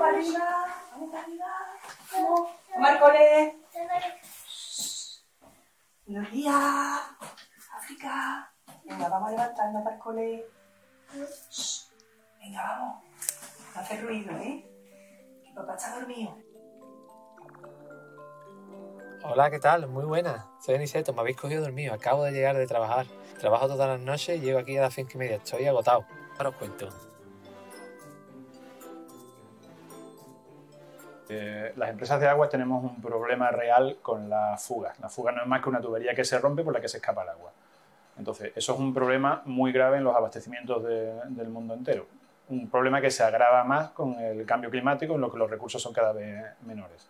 para arriba, vamos para arriba. Vamos, Marcoles. Buenos días, África. Venga, vamos a levantarnos, Marcoles. Venga, vamos. No hace ruido, ¿eh? Que papá está dormido. Hola, ¿qué tal? Muy buena. Soy Aniceto, me habéis cogido dormido. Acabo de llegar de trabajar. Trabajo todas las noches y llego aquí a las 5:30. Estoy agotado. Ahora os cuento. Las empresas de agua tenemos un problema real con las fugas. La fuga no es más que una tubería que se rompe por la que se escapa el agua. Entonces, eso es un problema muy grave en los abastecimientos del mundo entero. Un problema que se agrava más con el cambio climático, en lo que los recursos son cada vez menores.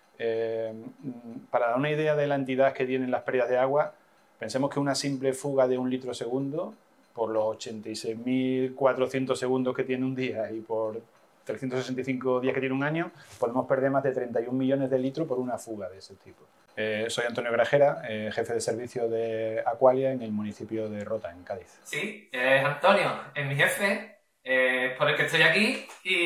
Para dar una idea de la entidad que tienen las pérdidas de agua, pensemos que una simple fuga de 1 litro segundo, por los 86.400 segundos que tiene un día y por 365 días que tiene un año, podemos perder más de 31 millones de litros por una fuga de ese tipo. Soy Antonio Grajera, jefe de servicio de Aqualia en el municipio de Rota, en Cádiz. Sí, es Antonio, es mi jefe, por el que estoy aquí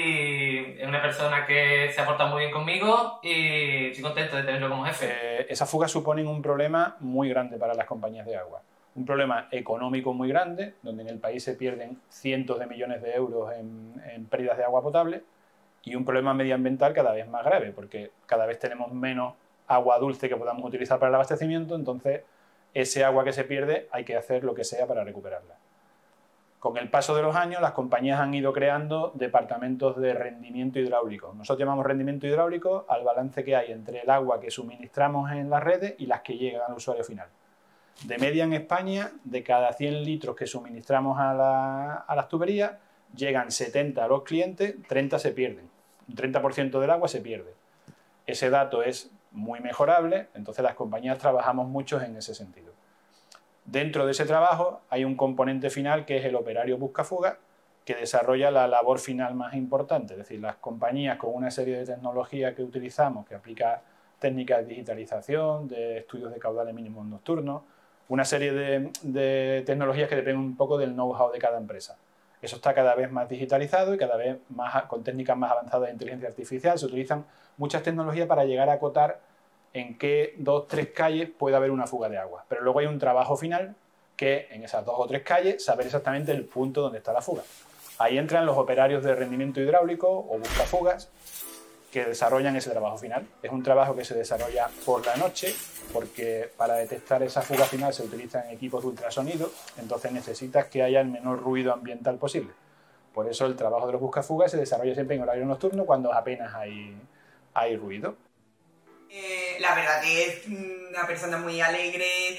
y es una persona que se ha portado muy bien conmigo y estoy contento de tenerlo como jefe. Esas fugas suponen un problema muy grande para las compañías de agua. Un problema económico muy grande, donde en el país se pierden cientos de millones de euros en pérdidas de agua potable, y un problema medioambiental cada vez más grave, porque cada vez tenemos menos agua dulce que podamos utilizar para el abastecimiento, entonces ese agua que se pierde hay que hacer lo que sea para recuperarla. Con el paso de los años, las compañías han ido creando departamentos de rendimiento hidráulico. Nosotros llamamos rendimiento hidráulico al balance que hay entre el agua que suministramos en las redes y las que llegan al usuario final. De media en España, de cada 100 litros que suministramos a las tuberías, llegan 70 a los clientes, 30 se pierden. Un 30% del agua se pierde. Ese dato es muy mejorable, entonces las compañías trabajamos mucho en ese sentido. Dentro de ese trabajo hay un componente final que es el operario buscafuga, que desarrolla la labor final más importante. Es decir, las compañías con una serie de tecnologías que utilizamos, que aplica técnicas de digitalización, de estudios de caudales mínimos nocturnos, una serie de tecnologías que dependen un poco del know-how de cada empresa. Eso está cada vez más digitalizado y cada vez más con técnicas más avanzadas de inteligencia artificial. Se utilizan muchas tecnologías para llegar a acotar en qué 2 o 3 calles puede haber una fuga de agua. Pero luego hay un trabajo final que en esas 2 o 3 calles saber exactamente el punto donde está la fuga. Ahí entran los operarios de rendimiento hidráulico o buscafugas que desarrollan ese trabajo final. Es un trabajo que se desarrolla por la noche porque para detectar esa fuga final se utilizan equipos de ultrasonido, entonces necesitas que haya el menor ruido ambiental posible. Por eso el trabajo de los buscafugas se desarrolla siempre en horario nocturno cuando apenas hay ruido. La verdad que es una persona muy alegre,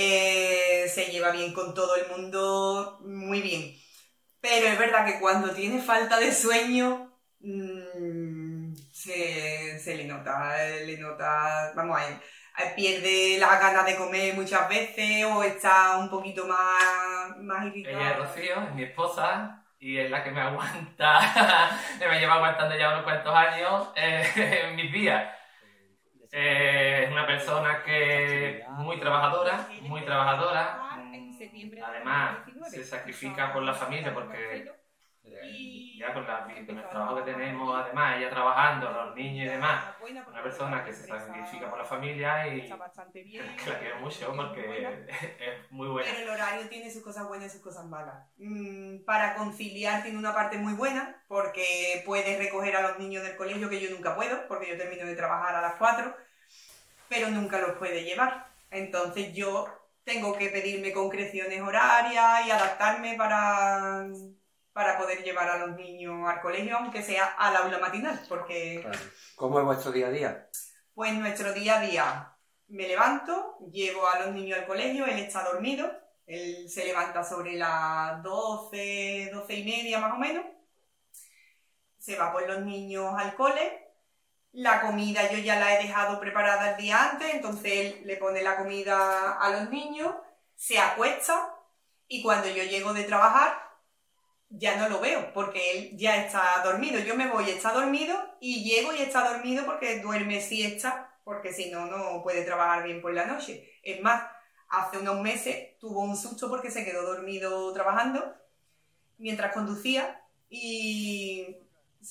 se lleva bien con todo el mundo, muy bien. Pero es verdad que cuando tiene falta de sueño, se le nota, vamos a ver, pierde las ganas de comer muchas veces o está un poquito más irritado. Ella es Rocío, es mi esposa y es la que me aguanta, me lleva aguantando ya unos cuantos años en mis días. Es una persona que es muy trabajadora, además se sacrifica por la familia porque ya con el trabajo que tenemos, además ella trabajando, los niños y demás, una persona que se sacrifica por la familia y que la quiero mucho porque es muy buena. Pero el horario tiene sus cosas buenas y sus cosas malas. Para conciliar tiene una parte muy buena porque puede recoger a los niños del colegio, que yo nunca puedo porque yo termino de trabajar a las 4, pero nunca los puede llevar. Entonces yo tengo que pedirme concreciones horarias y adaptarme para poder llevar a los niños al colegio, aunque sea al aula matinal, porque... Claro. ¿Cómo es vuestro día a día? Pues nuestro día a día, me levanto, llevo a los niños al colegio, él está dormido, él se levanta sobre las 12 y media más o menos, se va con los niños al cole. La comida yo ya la he dejado preparada el día antes, entonces él le pone la comida a los niños, se acuesta y cuando yo llego de trabajar ya no lo veo porque él ya está dormido. Yo me voy, está dormido y llego y está dormido porque duerme siesta, porque si no, no puede trabajar bien por la noche. Es más, hace unos meses tuvo un susto porque se quedó dormido trabajando mientras conducía y